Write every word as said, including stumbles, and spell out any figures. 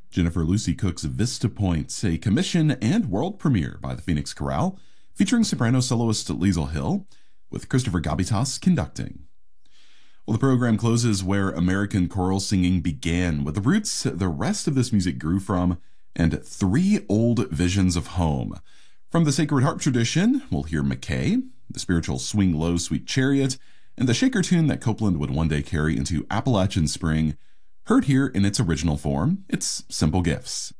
Jennifer Lucy Cook's Vista Point, a commission and world premiere by the Phoenix Chorale, featuring soprano soloist Liesl Hill, with Christopher Gabitas conducting. Well, the program closes where American choral singing began, with the roots the rest of this music grew from, and three old visions of home. From the Sacred Harp tradition, we'll hear McKay, the spiritual Swing Low, Sweet Chariot, and the Shaker tune that Copeland would one day carry into Appalachian Spring. Heard here in its original form, it's Simple Gifts.